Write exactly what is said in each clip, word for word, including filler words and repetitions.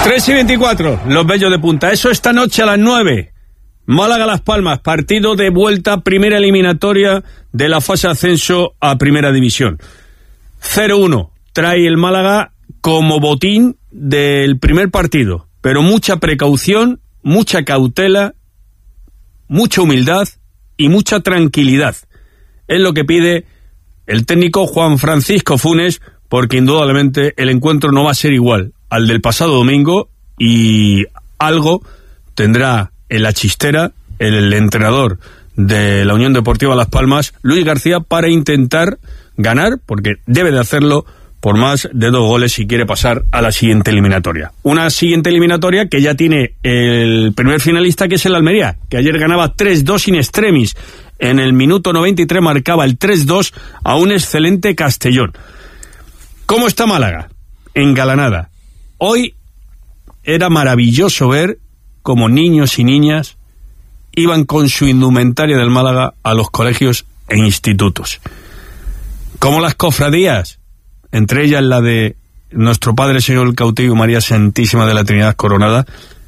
tres y veinticuatro, los Bellos de Punta. Eso esta noche a las nueve. Málaga-Las Palmas, partido de vuelta, primera eliminatoria de la fase de ascenso a Primera División. cero uno trae el Málaga como botín del primer partido, pero mucha precaución, mucha cautela, mucha humildad y mucha tranquilidad. Es lo que pide el técnico Juan Francisco Funes, porque indudablemente el encuentro no va a ser igual al del pasado domingo y algo tendrá en la chistera el entrenador de la Unión Deportiva Las Palmas, Luis García, para intentar ganar, porque debe de hacerlo por más de dos goles si quiere pasar a la siguiente eliminatoria. Una siguiente eliminatoria que ya tiene el primer finalista, que es el Almería, que ayer ganaba tres dos in extremis. En el minuto noventa y tres marcaba el tres dos a un excelente Castellón. ¿Cómo está Málaga? Engalanada. Hoy era maravilloso ver cómo niños y niñas iban con su indumentaria del Málaga a los colegios e institutos. Como las cofradías, entre ellas la de nuestro Padre Señor el Cautivo y María Santísima de la Trinidad Coronada,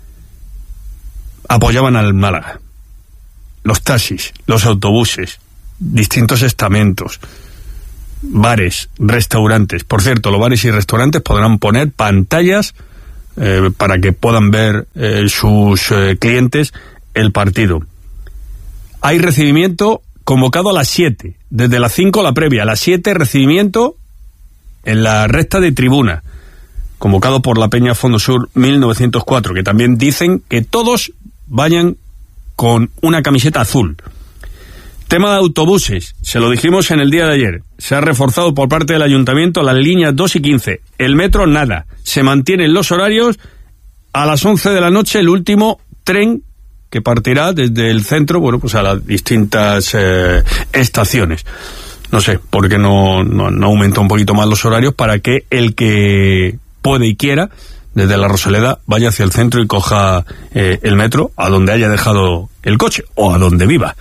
apoyaban al Málaga. Los taxis, los autobuses, distintos estamentos, bares, restaurantes. Por cierto, los bares y restaurantes podrán poner pantallas eh, para que puedan ver eh, sus eh, clientes el partido. Hay recibimiento convocado a las siete, desde las cinco la previa, a las siete recibimiento en la recta de tribuna, convocado por la Peña Fondo Sur mil novecientos cuatro, que también dicen que todos vayan con una camiseta azul. Tema de autobuses, se lo dijimos en el día de ayer, se ha reforzado por parte del Ayuntamiento las líneas dos y quince, el metro nada, se mantienen los horarios. A las once de la noche el último tren que partirá desde el centro, bueno, pues a las distintas eh, estaciones. No sé, ¿por qué no, no, no aumenta un poquito más los horarios para que el que puede y quiera, desde la Rosaleda, vaya hacia el centro y coja eh, el metro a donde haya dejado el coche o a donde viva?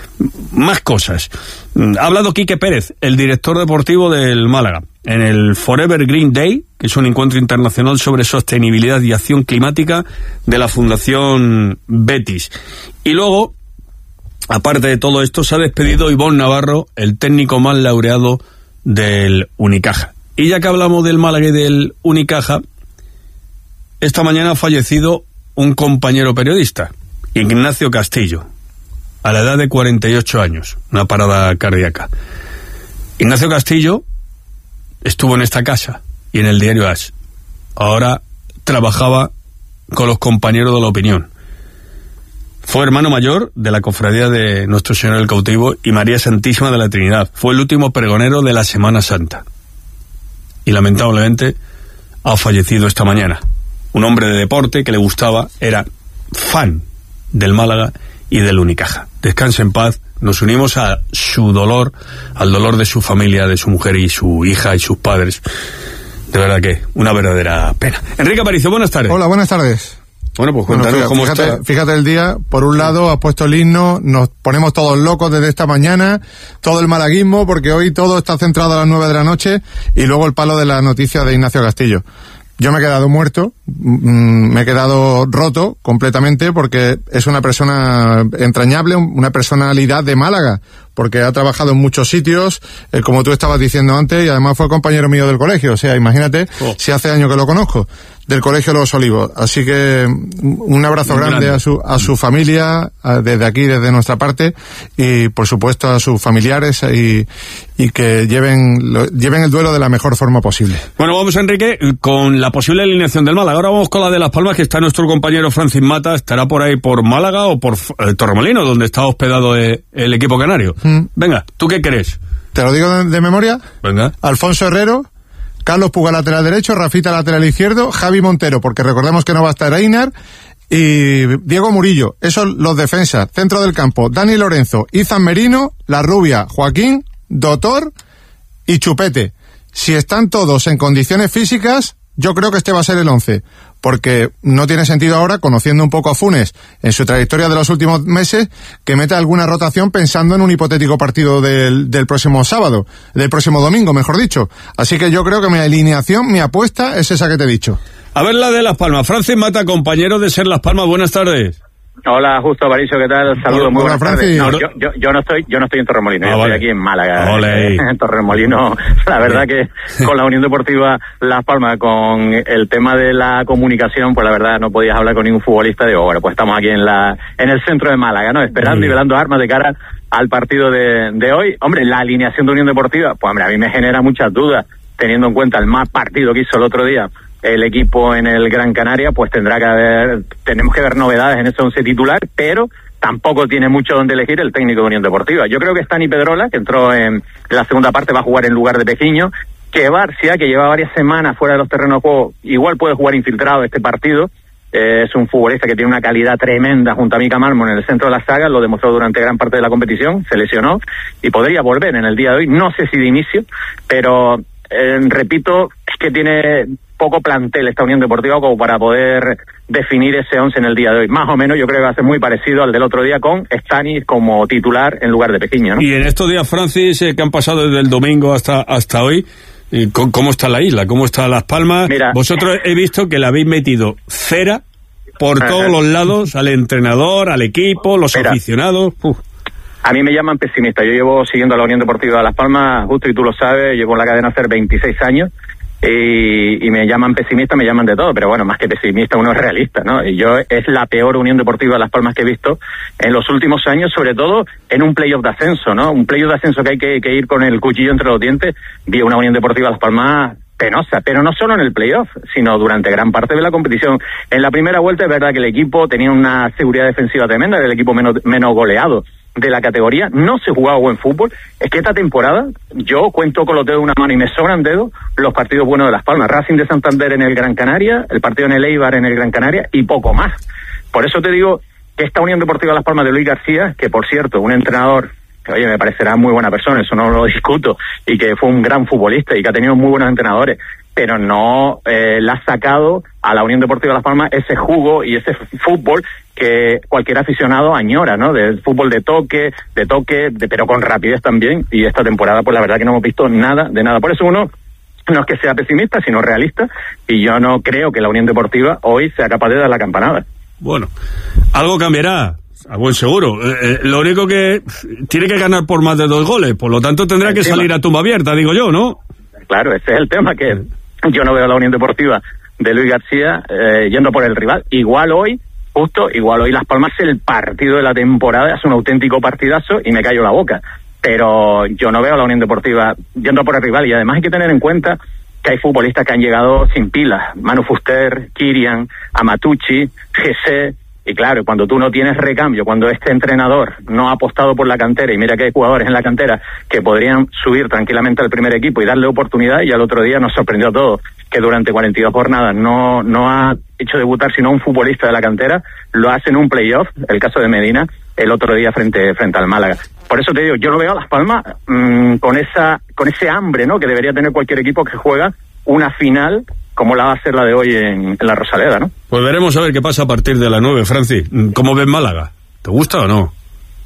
Más cosas. Ha hablado Quique Pérez, el director deportivo del Málaga, en el Forever Green Day, que es un encuentro internacional sobre sostenibilidad y acción climática de la Fundación Betis. Y luego, aparte de todo esto, se ha despedido Ivonne Navarro, el técnico más laureado del Unicaja. Y ya que hablamos del Málaga y del Unicaja, esta mañana ha fallecido un compañero periodista, Ignacio Castillo, a la edad de cuarenta y ocho años, una parada cardíaca. Ignacio Castillo estuvo en esta casa y en el diario As. Ahora trabajaba con los compañeros de La Opinión. Fue hermano mayor de la cofradía de Nuestro Señor el Cautivo y María Santísima de la Trinidad. Fue el último pregonero de la Semana Santa. Y lamentablemente ha fallecido esta mañana. Un hombre de deporte que le gustaba, era fan del Málaga y del Unicaja. Descanse en paz. Nos unimos a su dolor, al dolor de su familia, de su mujer y su hija y sus padres. De verdad que una verdadera pena. Enrique Aparicio, buenas tardes. Hola, buenas tardes. Bueno, pues cuéntanos bueno, fíjate, cómo fíjate, está. Fíjate el día, por un lado has puesto el himno, nos ponemos todos locos desde esta mañana, todo el malaguismo, porque hoy todo está centrado a las nueve de la noche, y luego el palo de la noticia de Ignacio Castillo. Yo me he quedado muerto, me he quedado roto completamente, porque es una persona entrañable, una personalidad de Málaga, porque ha trabajado en muchos sitios, eh, como tú estabas diciendo antes, y además fue compañero mío del colegio. O sea, imagínate, oh. si hace años que lo conozco, del Colegio Los Olivos. Así que un abrazo grande, grande a su a su familia, a, desde aquí, desde nuestra parte, y por supuesto a sus familiares, y, y que lleven lo, lleven el duelo de la mejor forma posible. Bueno, vamos, Enrique, con la posible alineación del Málaga. Ahora vamos con la de Las Palmas, que está nuestro compañero Francis Mata. Estará por ahí por Málaga o por eh, Torremolinos, donde está hospedado eh, el equipo canario. Mm. Venga, ¿tú qué crees? ¿Te lo digo de, de memoria? Venga. Alfonso Herrero, Carlos Puga lateral derecho, Rafita lateral izquierdo, Javi Montero, porque recordemos que no va a estar Einar, y Diego Murillo. Esos los defensas. Centro del campo, Dani Lorenzo, Izan Merino, La Rubia, Joaquín, Doctor y Chupete. Si están todos en condiciones físicas, yo creo que este va a ser el once, porque no tiene sentido ahora, conociendo un poco a Funes en su trayectoria de los últimos meses, que meta alguna rotación pensando en un hipotético partido del, del próximo sábado, del próximo domingo, mejor dicho. Así que yo creo que mi alineación, mi apuesta es esa que te he dicho. A ver la de Las Palmas. Francis Mata, compañero de Ser Las Palmas, buenas tardes. Hola, Justo Aparicio, ¿qué tal? Saludos, muy buenas tardes. No, yo, yo, yo no estoy, yo no estoy en Torremolinos, ah, yo vale. estoy aquí en Málaga. Olé. En Torremolinos, la verdad que con la Unión Deportiva Las Palmas, con el tema de la comunicación, pues la verdad no podías hablar con ningún futbolista. Digo, bueno, pues estamos aquí en la, en el centro de Málaga, ¿no? Esperando y velando armas de cara al partido de, de hoy. Hombre, la alineación de Unión Deportiva, pues hombre, a mí me genera muchas dudas, teniendo en cuenta el mal partido que hizo el otro día el equipo en el Gran Canaria, pues tendrá que haber, tenemos que ver novedades en ese once titular, pero tampoco tiene mucho donde elegir el técnico de Unión Deportiva. Yo creo que Stani Pedrola, que entró en la segunda parte, va a jugar en lugar de Pejiño, que Barcia, que lleva varias semanas fuera de los terrenos de juego, igual puede jugar infiltrado este partido. Eh, es un futbolista que tiene una calidad tremenda junto a Mika Malmo en el centro de la saga, lo demostró durante gran parte de la competición, se lesionó y podría volver en el día de hoy, no sé si de inicio, pero eh, repito, es que tiene poco plantel esta Unión Deportiva como para poder definir ese once en el día de hoy. Más o menos yo creo que va a ser muy parecido al del otro día, con Stani como titular en lugar de Pejiño, ¿no? Y en estos días, Francis, eh, que han pasado desde el domingo hasta hasta hoy, eh, ¿cómo está la isla? ¿Cómo está Las Palmas? Mira, vosotros he visto que le habéis metido cera por ajá. todos los lados, al entrenador, al equipo, los Mira, aficionados. Uf. A mí me llaman pesimista. Yo llevo siguiendo a la Unión Deportiva Las Palmas, justo, y tú lo sabes, llevo en la cadena hace veintiséis años. Y, y me llaman pesimista, me llaman de todo, pero bueno, más que pesimista uno es realista, ¿no? Y yo es la peor Unión Deportiva de Las Palmas que he visto en los últimos años, sobre todo en un playoff de ascenso, ¿no? Un playoff de ascenso que hay que, que ir con el cuchillo entre los dientes. Vi una Unión Deportiva de Las Palmas penosa, pero no solo en el playoff, sino durante gran parte de la competición. En la primera vuelta es verdad que el equipo tenía una seguridad defensiva tremenda, era el equipo menos, menos goleado de la categoría, no se jugaba buen fútbol. Es que esta temporada yo cuento con los dedos de una mano y me sobran dedos los partidos buenos de Las Palmas. Racing de Santander en el Gran Canaria, el partido en el Eibar en el Gran Canaria y poco más. Por eso te digo que esta Unión Deportiva Las Palmas de Luis García, que por cierto, un entrenador que oye, me parecerá muy buena persona, eso no lo discuto, y que fue un gran futbolista y que ha tenido muy buenos entrenadores, pero no eh, le ha sacado a la Unión Deportiva Las Palmas ese jugo y ese fútbol que cualquier aficionado añora, ¿no? Del fútbol de toque, de toque, de, pero con rapidez también, y esta temporada pues la verdad que no hemos visto nada de nada. Por eso uno no es que sea pesimista, sino realista, y yo no creo que la Unión Deportiva hoy sea capaz de dar la campanada. Bueno, algo cambiará, a buen seguro. Eh, eh, lo único que tiene que ganar por más de dos goles, por lo tanto tendrá que salir a tumba abierta, digo yo, ¿no? Claro, ese es el tema, que yo no veo a la Unión Deportiva de Luis García eh, yendo por el rival. Igual hoy, justo, igual hoy Las Palmas es el partido de la temporada, es un auténtico partidazo y me callo la boca. Pero yo no veo a la Unión Deportiva yendo por el rival, y además hay que tener en cuenta que hay futbolistas que han llegado sin pilas. Manu Fuster, Kirian, Amatucci, Gese. Y claro, cuando tú no tienes recambio, cuando este entrenador no ha apostado por la cantera, y mira que hay jugadores en la cantera que podrían subir tranquilamente al primer equipo y darle oportunidad, y al otro día nos sorprendió a todos que durante cuarenta y dos jornadas no no ha hecho debutar sino un futbolista de la cantera, lo hace en un playoff, el caso de Medina, el otro día frente frente al Málaga. Por eso te digo, yo no veo a Las Palmas mmm, con esa con ese hambre, ¿no?, que debería tener cualquier equipo que juega una final como la va a ser la de hoy en, en la Rosaleda, ¿no? Pues veremos a ver qué pasa a partir de las nueve, Francis. ¿Cómo ves Málaga? ¿Te gusta o no?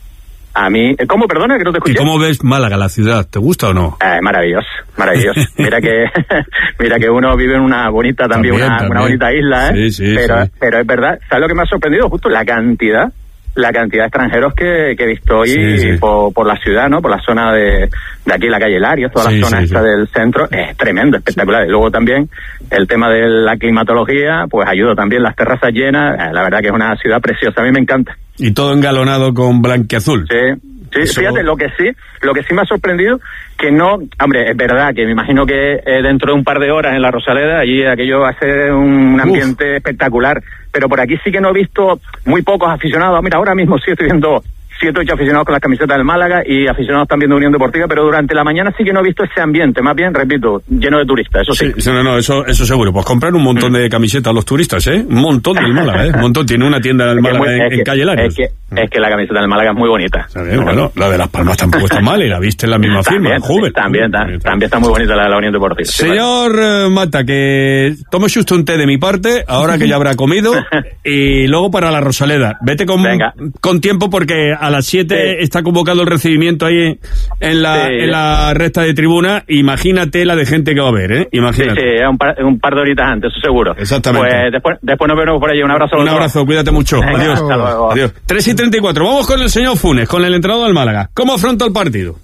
A mí, ¿cómo? Perdona, que no te escuché. ¿Y cómo ves Málaga, la ciudad? ¿Te gusta o no? Eh, maravilloso, maravilloso. Mira que mira que uno vive en una bonita, también, también, una, también. una bonita isla, ¿eh? Sí, sí, pero, sí. pero es verdad, ¿sabes lo que me ha sorprendido? Justo la cantidad, la cantidad de extranjeros que, que he visto hoy sí, sí. Por, por la ciudad, ¿no? Por la zona de, de aquí, la calle Larios, toda sí, la zona sí, esta sí. del centro, es tremendo, espectacular. Y luego también el tema de la climatología, pues ayuda también, las terrazas llenas, eh, la verdad que es una ciudad preciosa, a mí me encanta. Y todo engalonado con blanquiazul. Sí. Sí, Eso... fíjate, lo que sí, lo que sí me ha sorprendido, que no, hombre, es verdad que me imagino que eh, dentro de un par de horas en la Rosaleda, allí aquello va a ser un ambiente Uf. espectacular, pero por aquí sí que no he visto muy pocos aficionados. Mira, ahora mismo sí estoy viendo siete o ocho aficionados con las camisetas del Málaga y aficionados también de Unión Deportiva, pero durante la mañana sí que no he visto ese ambiente, más bien, repito, lleno de turistas, eso sí. sí no, no, eso, eso seguro. Pues comprar un montón de camisetas a los turistas, ¿eh? Un montón del Málaga, ¿eh? Un montón. Tiene una tienda del Málaga muy, en, que, en Calle Larios. Es que, es que la camiseta del Málaga es muy bonita. Bien, bueno, la de Las Palmas tampoco está mal y la viste en la misma firma, también, joven. También, también, también está muy bonita la de la Unión Deportiva. Señor sí, Mata, que tome usted un té de mi parte, ahora que ya habrá comido, y luego para la Rosaleda. Vete con, con tiempo porque a las siete sí. está convocado el recibimiento ahí en la, sí. en la recta de tribuna. Imagínate la de gente que va a haber, ¿eh? Imagínate. Sí, sí, un par, un par de horitas antes, eso seguro. Exactamente. Pues después, después nos vemos por ahí. Un abrazo. Un abrazo, cuídate mucho. Venga, Adiós. hasta luego. Adiós. tres y treinta y cuatro. Vamos con el señor Funes, con el entrenador del Málaga. ¿Cómo afronta el partido?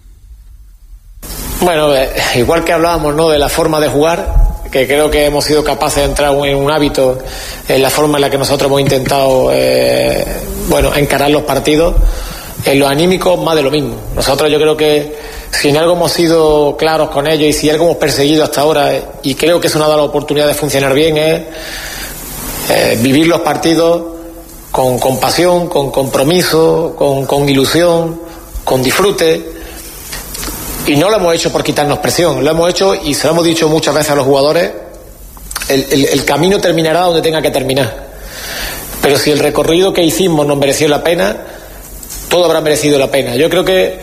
Bueno, eh, igual que hablábamos, ¿no?, de la forma de jugar, que creo que hemos sido capaces de entrar en un hábito en la forma en la que nosotros hemos intentado eh, bueno, encarar los partidos. En lo anímico, más de lo mismo. Nosotros yo creo que si en algo hemos sido claros con ellos y si algo hemos perseguido hasta ahora, y creo que eso nos ha dado la oportunidad de funcionar bien, es eh, vivir los partidos con, con pasión, con compromiso, con, con ilusión, con disfrute. Y no lo hemos hecho por quitarnos presión, lo hemos hecho, y se lo hemos dicho muchas veces a los jugadores, el, el, el camino terminará donde tenga que terminar. Pero si el recorrido que hicimos nos mereció la pena, todo habrá merecido la pena. Yo creo que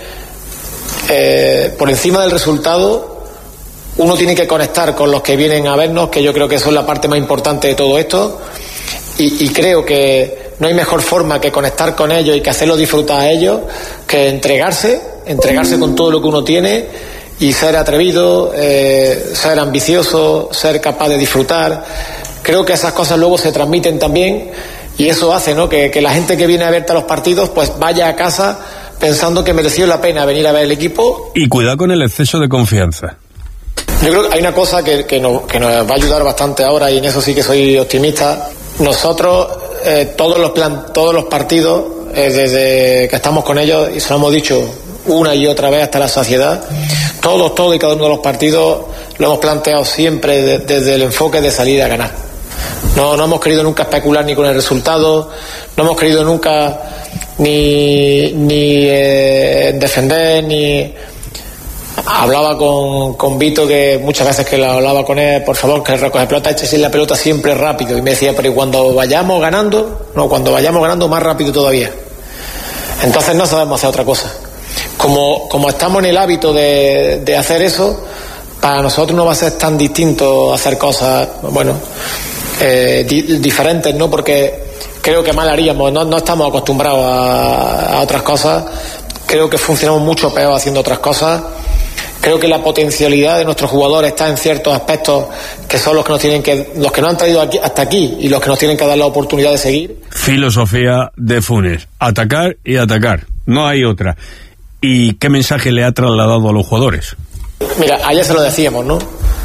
eh, por encima del resultado, uno tiene que conectar con los que vienen a vernos, que yo creo que eso es la parte más importante de todo esto, y, y creo que no hay mejor forma que conectar con ellos y que hacerlos disfrutar a ellos que entregarse, entregarse con todo lo que uno tiene y ser atrevido, eh, ser ambicioso, ser capaz de disfrutar. Creo que esas cosas luego se transmiten también, y eso hace, ¿no?, que, que la gente que viene a verte a los partidos pues vaya a casa pensando que mereció la pena venir a ver el equipo. Y cuidado con el exceso de confianza. Yo creo que hay una cosa que, que, nos, que nos va a ayudar bastante ahora, y en eso sí que soy optimista. Nosotros eh, todos los plan, todos los partidos eh, desde que estamos con ellos, y se lo hemos dicho una y otra vez hasta la saciedad, todos, todos y cada uno de los partidos lo hemos planteado siempre de, desde el enfoque de salir a ganar. No, no hemos querido nunca especular ni con el resultado, no hemos querido nunca ni, ni eh, defender, ni... Hablaba con, con Vito, que muchas veces que lo hablaba con él, por favor, que el recoge pelota, échese la pelota siempre rápido, y me decía, pero cuando vayamos ganando, no, cuando vayamos ganando más rápido todavía. Entonces no sabemos hacer otra cosa. Como, como estamos en el hábito de, de hacer eso, para nosotros no va a ser tan distinto hacer cosas, bueno, eh, di, diferentes, ¿no? Porque creo que mal haríamos, no, no estamos acostumbrados a, a otras cosas, creo que funcionamos mucho peor haciendo otras cosas. Creo que la potencialidad de nuestros jugadores está en ciertos aspectos que son los que nos tienen que, los que nos han traído aquí, hasta aquí, y los que nos tienen que dar la oportunidad de seguir. Filosofía de Funes: atacar y atacar, no hay otra. ¿Y qué mensaje le ha trasladado a los jugadores? Mira, ayer se lo decíamos, ¿no?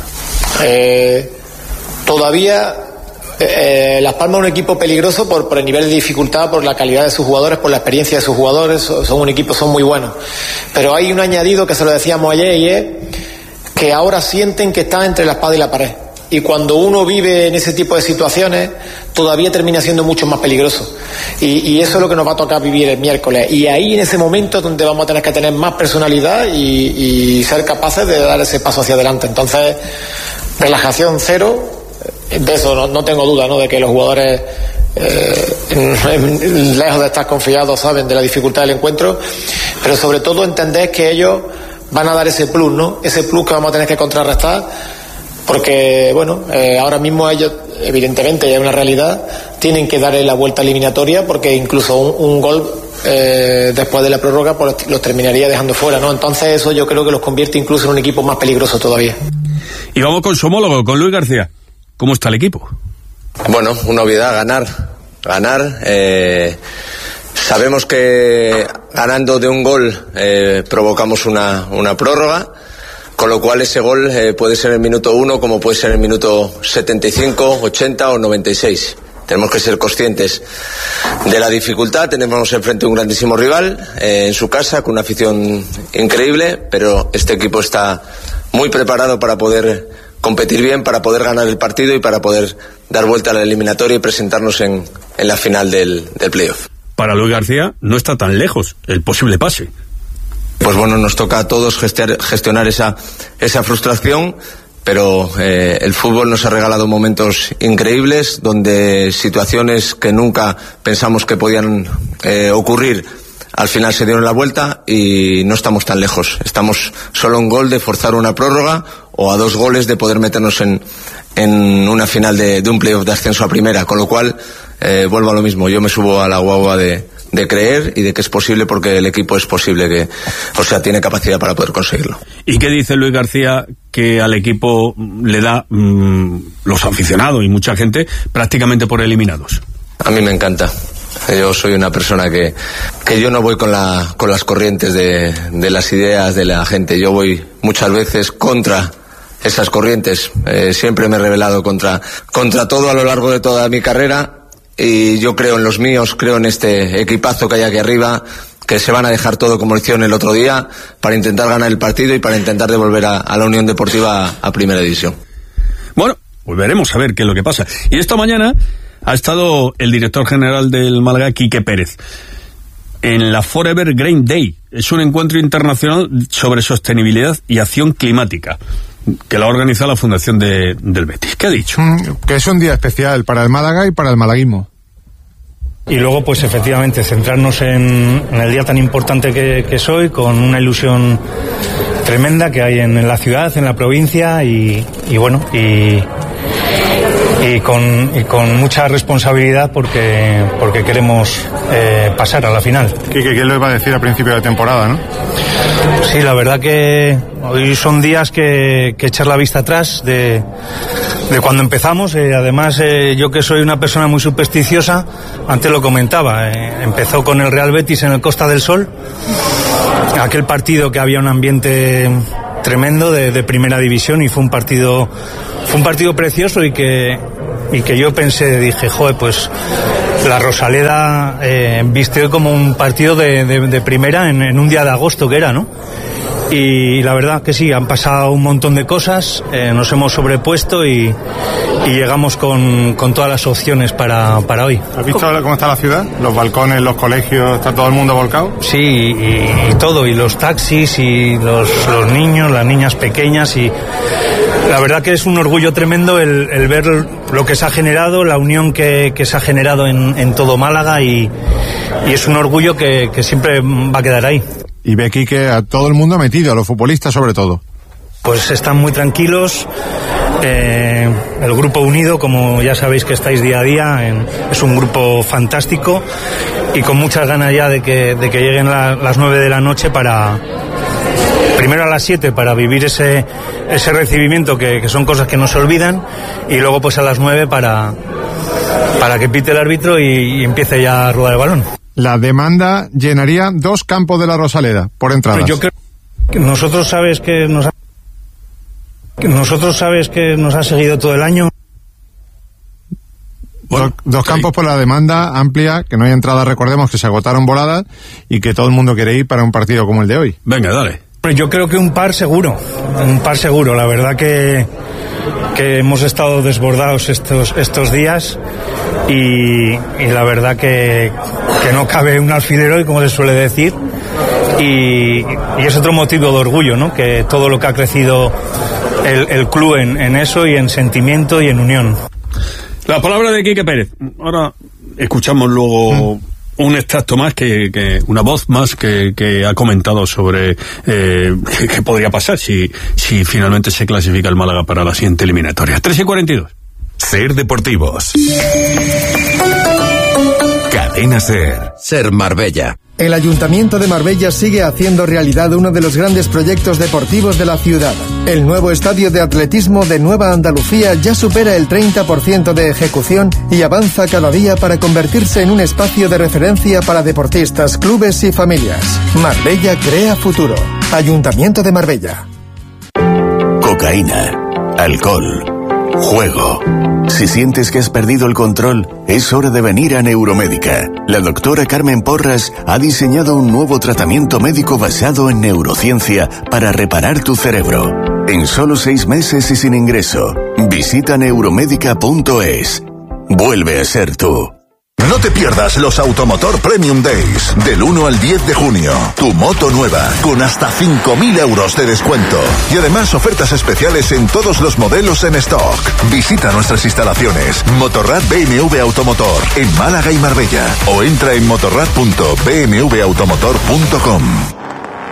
Eh, todavía eh, Las Palmas es un equipo peligroso por, por el nivel de dificultad, por la calidad de sus jugadores, por la experiencia de sus jugadores. Son un equipo, son muy buenos. Pero hay un añadido que se lo decíamos ayer, y es que ahora sienten que están entre la espada y la pared. Y cuando uno vive en ese tipo de situaciones, todavía termina siendo mucho más peligroso. Y, y eso es lo que nos va a tocar vivir el miércoles. Y ahí, en ese momento, es donde vamos a tener que tener más personalidad y, y ser capaces de dar ese paso hacia adelante. Entonces, relajación cero. De eso no, no tengo duda, ¿no?, de que los jugadores, eh, lejos de estar confiados, saben de la dificultad del encuentro, pero sobre todo entender que ellos van a dar ese plus, ¿no?, ese plus que vamos a tener que contrarrestar, porque, bueno, eh, ahora mismo ellos, evidentemente, ya es una realidad, tienen que darle la vuelta eliminatoria, porque incluso un, un gol eh, después de la prórroga pues los terminaría dejando fuera, ¿no? Entonces eso yo creo que los convierte incluso en un equipo más peligroso todavía. Y vamos con su homólogo, con Luis García. ¿Cómo está el equipo? Bueno, una obviedad, ganar. Ganar. Eh, sabemos que ganando de un gol eh, provocamos una, una prórroga, con lo cual ese gol eh, puede ser en el minuto uno, como puede ser en el minuto setenta y cinco, ochenta o noventa y seis. Tenemos que ser conscientes de la dificultad. Tenemos enfrente un grandísimo rival eh, en su casa, con una afición increíble, pero este equipo está muy preparado para poder competir bien, para poder ganar el partido y para poder dar vuelta a la eliminatoria y presentarnos en, en la final del, del playoff. Para Luis García no está tan lejos el posible pase. Pues bueno, nos toca a todos gestionar, gestionar esa, esa frustración, pero eh, el fútbol nos ha regalado momentos increíbles, donde situaciones que nunca pensamos que podían eh, ocurrir al final se dieron la vuelta, y no estamos tan lejos. Estamos solo a un gol de forzar una prórroga, o a dos goles de poder meternos en, en una final de, de un playoff de ascenso a primera, con lo cual eh, vuelvo a lo mismo. Yo me subo a la guagua de, de creer y de que es posible, porque el equipo es posible que, o sea, tiene capacidad para poder conseguirlo. ¿Y qué dice Luis García que al equipo le da mmm, los aficionados y mucha gente prácticamente por eliminados? A mí me encanta. Yo soy una persona que, que yo no voy con, la, con las corrientes de, de las ideas de la gente. Yo voy muchas veces contra esas corrientes. Eh, siempre me he rebelado contra, contra todo a lo largo de toda mi carrera, y yo creo en los míos, creo en este equipazo que hay aquí arriba, que se van a dejar todo como lo hicieron el otro día para intentar ganar el partido y para intentar devolver a, a la Unión Deportiva a, a Primera División. Bueno, pues veremos a ver qué es lo que pasa. Y esta mañana ha estado el director general del Málaga, Quique Pérez, en la Forever Green Day. Es un encuentro internacional sobre sostenibilidad y acción climática que la ha organizado la Fundación de, del Betis. ¿Qué ha dicho? Mm, que es un día especial para el Málaga y para el malaguismo. Y luego, pues efectivamente, centrarnos en, en el día tan importante que, que soy, con una ilusión tremenda que hay en, en la ciudad, en la provincia, y, y bueno, y... Y con, y con mucha responsabilidad, porque porque queremos eh, pasar a la final. ¿Qué, qué, qué lo iba a decir a principio de temporada, no? Sí, la verdad que hoy son días que, que echar la vista atrás de, de cuando empezamos. Eh, además, eh, yo que soy una persona muy supersticiosa, antes lo comentaba, eh, empezó con el Real Betis en el Costa del Sol, aquel partido que había un ambiente tremendo de, de primera división, y fue un partido fue un partido precioso, y que y que yo pensé, dije, joder, pues la Rosaleda eh, viste hoy como un partido de, de, de primera en, en un día de agosto que era, ¿no? Y la verdad que sí, han pasado un montón de cosas, eh, nos hemos sobrepuesto y, y llegamos con, con todas las opciones para, para hoy. ¿Has visto cómo está la ciudad? Los balcones, los colegios, ¿está todo el mundo volcado? Sí, y, y todo, y los taxis, y los, los niños, las niñas pequeñas, y la verdad que es un orgullo tremendo el, el ver lo que se ha generado, la unión que, que se ha generado en, en todo Málaga, y, y es un orgullo que, que siempre va a quedar ahí. Y ve aquí que a todo el mundo ha metido, a los futbolistas sobre todo. Pues están muy tranquilos, eh, el grupo unido, como ya sabéis que estáis día a día, en, es un grupo fantástico, y con muchas ganas ya de que, de que lleguen la, las nueve de la noche para... Primero a las siete para vivir ese ese recibimiento, que, que son cosas que no se olvidan, y luego pues a las nueve para, para que pite el árbitro y, y empiece ya a rodar el balón. La demanda llenaría dos campos de la Rosaleda por entradas. Yo creo que nosotros sabes que nos ha, que nosotros sabes que nos ha seguido todo el año. Bueno, dos, dos campos por la demanda amplia, que no hay entradas, recordemos que se agotaron voladas y que todo el mundo quiere ir para un partido como el de hoy. Venga, dale. Yo creo que un par seguro, un par seguro. La verdad que, que hemos estado desbordados estos estos días, y, y la verdad que, que no cabe un alfiler hoy, como se suele decir, y, y es otro motivo de orgullo, ¿no? Que todo lo que ha crecido el, el club en, en eso, y en sentimiento y en unión. La palabra de Quique Pérez. Ahora escuchamos luego... ¿Mm? Un extracto más, que, que una voz más que, que ha comentado sobre eh, qué podría pasar si, si finalmente se clasifica el Málaga para la siguiente eliminatoria. tres y cuarenta y dos. Ser Deportivos. Cadena Ser. Ser Marbella. El Ayuntamiento de Marbella sigue haciendo realidad uno de los grandes proyectos deportivos de la ciudad. El nuevo estadio de atletismo de Nueva Andalucía ya supera el treinta por ciento de ejecución y avanza cada día para convertirse en un espacio de referencia para deportistas, clubes y familias. Marbella crea futuro. Ayuntamiento de Marbella. Cocaína, alcohol, juego. Si sientes que has perdido el control, es hora de venir a Neuromédica. La doctora Carmen Porras ha diseñado un nuevo tratamiento médico basado en neurociencia para reparar tu cerebro. En solo seis meses y sin ingreso. Visita neuromédica punto es. Vuelve a ser tú. No te pierdas los Automotor Premium Days, del uno al diez de junio. Tu moto nueva, con hasta cinco mil euros de descuento. Y además ofertas especiales en todos los modelos en stock. Visita nuestras instalaciones, Motorrad B M W Automotor, en Málaga y Marbella. O entra en motorrad punto b m w automotor punto com.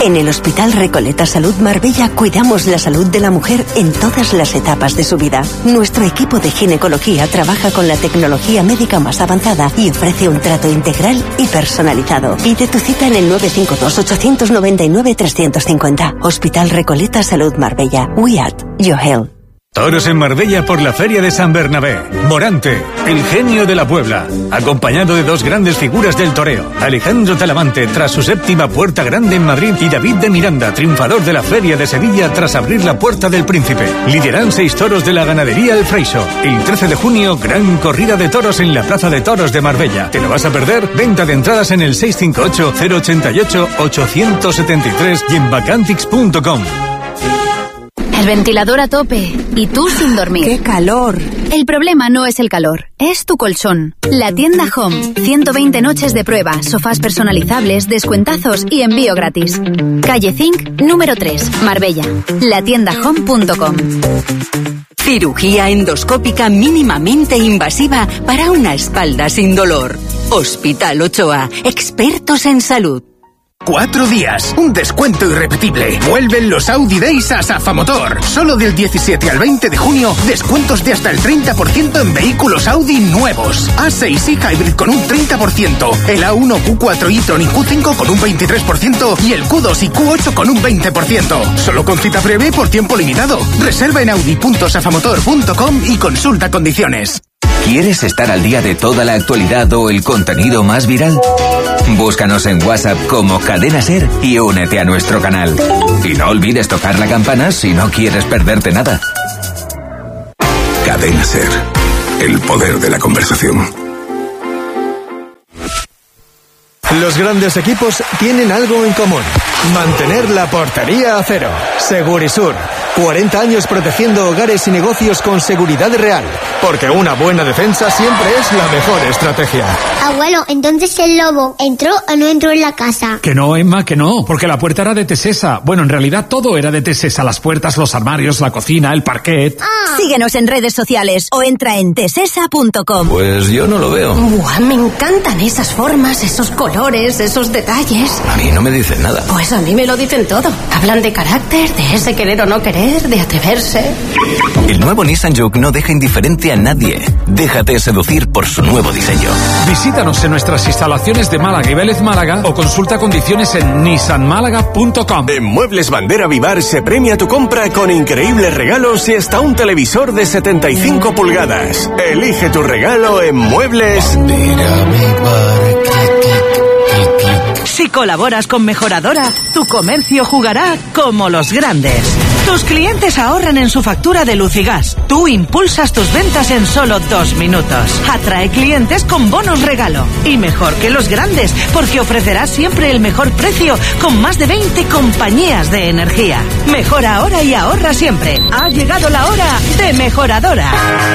En el Hospital Recoleta Salud Marbella cuidamos la salud de la mujer en todas las etapas de su vida. Nuestro equipo de ginecología trabaja con la tecnología médica más avanzada y ofrece un trato integral y personalizado. Pide tu cita en el nueve cinco dos, ocho nueve nueve, tres cinco cero. Hospital Recoleta Salud Marbella. We at your health. Toros en Marbella por la Feria de San Bernabé. Morante, el genio de la Puebla, acompañado de dos grandes figuras del toreo. Alejandro Talavante tras su séptima Puerta Grande en Madrid y David de Miranda, triunfador de la Feria de Sevilla tras abrir la Puerta del Príncipe. Lideran seis toros de la ganadería El Freixo. El trece de junio, gran corrida de toros en la Plaza de Toros de Marbella. ¿Te lo vas a perder? Venta de entradas en el seis cinco ocho, cero ocho ocho, ocho siete tres y en vacantix punto com. El ventilador a tope y tú sin dormir. ¡Qué calor! El problema no es el calor, es tu colchón. La tienda Home. ciento veinte noches de prueba, sofás personalizables, descuentazos y envío gratis. Calle Zinc, número tres, Marbella. la tienda home punto com. Cirugía endoscópica mínimamente invasiva para una espalda sin dolor. Hospital Ochoa. Expertos en salud. Cuatro días, un descuento irrepetible. Vuelven los Audi Days a Safamotor. Solo del diecisiete al veinte de junio, descuentos de hasta el treinta por ciento en vehículos Audi nuevos. A seis y Hybrid con un treinta por ciento, el A uno, Q cuatro e-tron y Q cinco con un veintitrés por ciento y el Q dos y Q ocho con un veinte por ciento. Solo con cita breve por tiempo limitado. Reserva en audi punto safamotor punto com y consulta condiciones. ¿Quieres estar al día de toda la actualidad o el contenido más viral? Búscanos en WhatsApp como Cadena Ser y únete a nuestro canal. Y no olvides tocar la campana si no quieres perderte nada. Cadena Ser, el poder de la conversación. Los grandes equipos tienen algo en común: mantener la portería a cero. Segurisur, cuarenta años protegiendo hogares y negocios con seguridad real. Porque una buena defensa siempre es la mejor estrategia. Abuelo, entonces el lobo ¿entró o no entró en la casa? Que no, Emma, que no, porque la puerta era de Tesesa. Bueno, en realidad todo era de Tesesa: las puertas, los armarios, la cocina, el parquet. Ah. Síguenos en redes sociales o entra en tesesa punto com. Pues yo no lo veo. Buah, me encantan esas formas, esos colores, esos detalles. A mí no me dicen nada. Pues a mí me lo dicen todo. Hablan de carácter, de ese querer o no querer, de atreverse. El nuevo Nissan Juke no deja indiferente a nadie. Déjate seducir por su nuevo diseño. Visítanos en nuestras instalaciones de Málaga y Vélez Málaga o consulta condiciones en nissan málaga punto com. En Muebles Bandera Vivar se premia tu compra con increíbles regalos y hasta un televisor de setenta y cinco pulgadas. Elige tu regalo en Muebles Bandera Vivar. Si colaboras con Mejoradora, tu comercio jugará como los grandes. Tus clientes ahorran en su factura de luz y gas. Tú impulsas tus ventas en solo dos minutos. Atrae clientes con bonos regalo. Y mejor que los grandes, porque ofrecerás siempre el mejor precio con más de veinte compañías de energía. Mejora ahora y ahorra siempre. Ha llegado la hora de Mejoradora.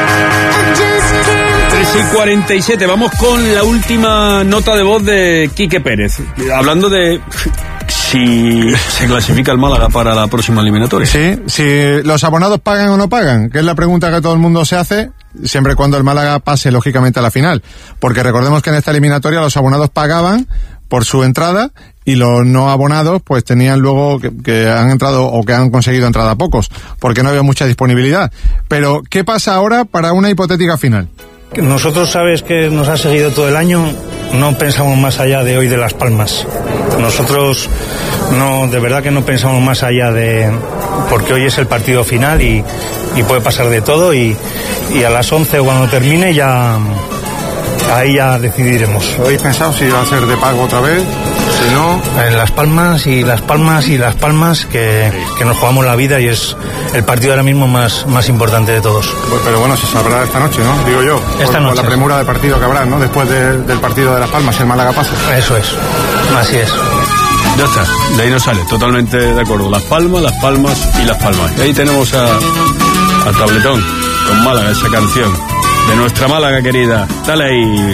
tres y cuarenta y siete, vamos con la última nota de voz de Quique Pérez. Hablando de si se clasifica el Málaga para la próxima eliminatoria. Sí, si los abonados pagan o no pagan, que es la pregunta que todo el mundo se hace, siempre y cuando el Málaga pase lógicamente a la final. Porque recordemos que en esta eliminatoria los abonados pagaban por su entrada y los no abonados pues tenían luego que, que han entrado o que han conseguido entrada pocos, porque no había mucha disponibilidad. Pero, ¿qué pasa ahora para una hipotética final? Nosotros, sabes que nos ha seguido todo el año, no pensamos más allá de hoy de Las Palmas. Nosotros no, de verdad que no pensamos más allá de, porque hoy es el partido final y, y puede pasar de todo y, y a las once cuando termine ya, ahí ya decidiremos. ¿Habéis pensado si va a ser de pago otra vez? Si no... En Las Palmas y Las Palmas y Las Palmas que, que nos jugamos la vida y es el partido ahora mismo más, más importante de todos. Pues, pero bueno, se sabrá esta noche, ¿no? Digo yo. Esta por, noche. Por la premura de partido que habrá, ¿no? Después de, del partido de Las Palmas, el Málaga pasa. Eso es. Así es. Ya está, de ahí no sale, totalmente de acuerdo. Las Palmas, Las Palmas y Las Palmas. Y ahí tenemos a, a Tabletón con Málaga, esa canción de nuestra Málaga querida. Dale ahí.